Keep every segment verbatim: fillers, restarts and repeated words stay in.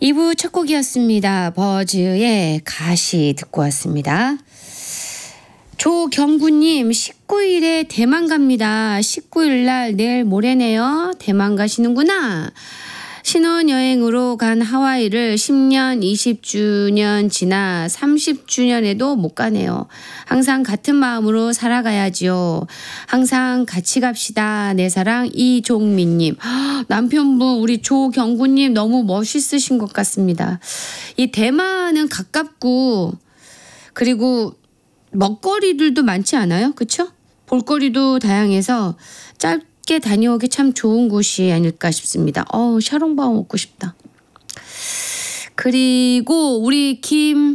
이 부 첫 곡이었습니다. 버즈의 가시 듣고 왔습니다. 조경구님 십구 일에 대만 갑니다. 십구 일 날 내일 모레네요. 대만 가시는구나. 신혼여행으로 간 하와이를 십 년, 이십 주년 지나 삼십 주년에도 못 가네요. 항상 같은 마음으로 살아가야지요. 항상 같이 갑시다. 내 사랑 이종민님. 남편분 우리 조경구님 너무 멋있으신 것 같습니다. 이 대만은 가깝고 그리고 먹거리들도 많지 않아요? 그렇죠? 볼거리도 다양해서 짧게 다녀오기 참 좋은 곳이 아닐까 싶습니다. 어우, 샤롱바오 먹고 싶다. 그리고 우리 김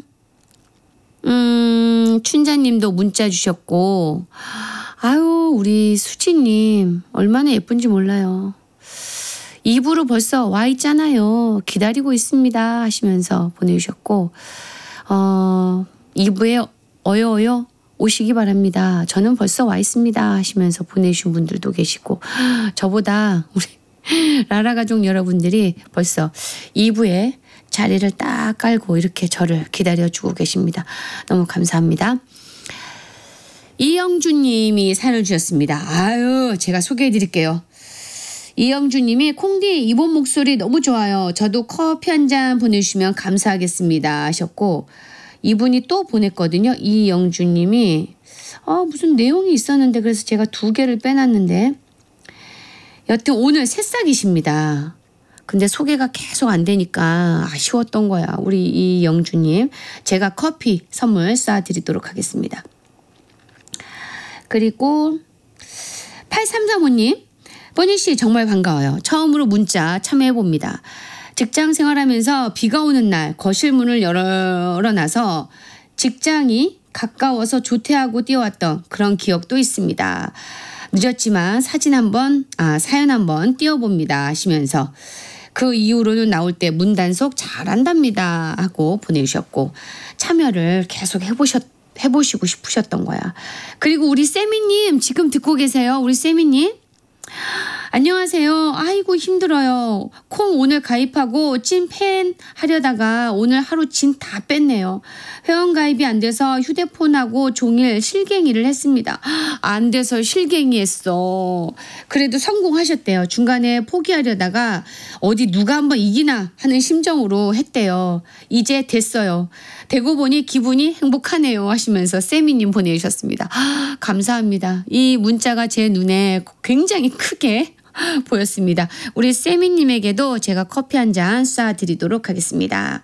음, 춘자님도 문자 주셨고, 아유 우리 수지님 얼마나 예쁜지 몰라요. 이 부로 벌써 와 있잖아요. 기다리고 있습니다 하시면서 보내주셨고, 어, 이 부에 어여어여 오시기 바랍니다. 저는 벌써 와 있습니다 하시면서 보내주신 분들도 계시고, 저보다 우리 라라 가족 여러분들이 벌써 이 부에 자리를 딱 깔고 이렇게 저를 기다려주고 계십니다. 너무 감사합니다. 이영주님이 사연을 주셨습니다. 아유, 제가 소개해드릴게요. 이영주님이 콩디 이번 목소리 너무 좋아요. 저도 커피 한 잔 보내주시면 감사하겠습니다 하셨고, 이분이 또 보냈거든요. 이영주님이 어, 무슨 내용이 있었는데 그래서 제가 두 개를 빼놨는데, 여튼 오늘 새싹이십니다. 근데 소개가 계속 안 되니까 아쉬웠던 거야. 우리 이영주님, 제가 커피 선물 쏴드리도록 하겠습니다. 그리고 팔삼삼오님, 뽀니씨 정말 반가워요. 처음으로 문자 참여해봅니다. 직장 생활하면서 비가 오는 날 거실 문을 열어놔서 직장이 가까워서 조퇴하고 뛰어왔던 그런 기억도 있습니다. 늦었지만 사진 한번, 아, 사연 한번 띄워봅니다 하시면서 그 이후로는 나올 때 문단속 잘한답니다 하고 보내주셨고, 참여를 계속 해보셨, 해보시고 싶으셨던 거야. 그리고 우리 세미님 지금 듣고 계세요. 우리 세미님. 안녕하세요. 아이고 힘들어요. 콩 오늘 가입하고 찐 팬 하려다가 오늘 하루 진 다 뺐네요. 회원 가입이 안 돼서 휴대폰하고 종일 실갱이를 했습니다. 안 돼서 실갱이 했어. 그래도 성공하셨대요. 중간에 포기하려다가 어디 누가 한번 이기나 하는 심정으로 했대요. 이제 됐어요. 되고 보니 기분이 행복하네요 하시면서 세미님 보내주셨습니다. 아, 감사합니다. 이 문자가 제 눈에 굉장히 크게 보였습니다. 우리 세미님에게도 제가 커피 한 잔 쏴드리도록 하겠습니다.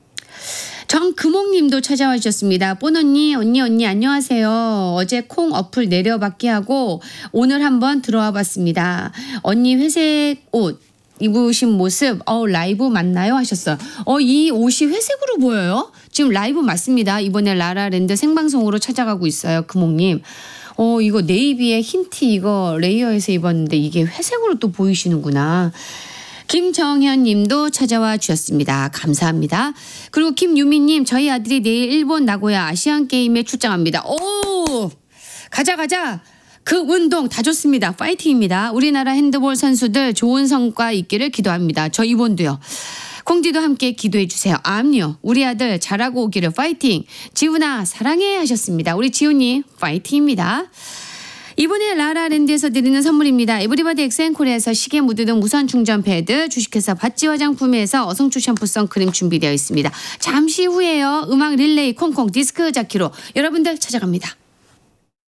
정금옥님도 찾아와 주셨습니다. 뽀언니 언니 언니 안녕하세요. 어제 콩 어플 내려받기 하고 오늘 한번 들어와 봤습니다. 언니 회색 옷 입으신 모습 어 라이브 맞나요 하셨어요. 어 이 옷이 회색으로 보여요? 지금 라이브 맞습니다. 이번에 라라랜드 생방송으로 찾아가고 있어요. 금옥님. 어 이거 네이비의 흰티 이거 레이어에서 입었는데 이게 회색으로 또 보이시는구나. 김정현 님도 찾아와 주셨습니다. 감사합니다. 그리고 김유미님, 저희 아들이 내일 일본 나고야 아시안게임에 출장합니다. 오, 가자 가자. 그 운동 다 좋습니다. 파이팅입니다. 우리나라 핸드볼 선수들 좋은 성과 있기를 기도합니다. 저 이번도요. 콩디도 함께 기도해 주세요. 암요. 우리 아들 잘하고 오기를 파이팅. 지훈아 사랑해 하셨습니다. 우리 지훈님 파이팅입니다. 이번에 라라랜드에서 드리는 선물입니다. 에브리바디 엑센코리아에서 시계 무드 등 무선 충전 패드, 주식회사 바찌 화장품에서 어성초 샴푸성 크림 준비되어 있습니다. 잠시 후에요. 음악 릴레이 콩콩 디스크 자키로 여러분들 찾아갑니다.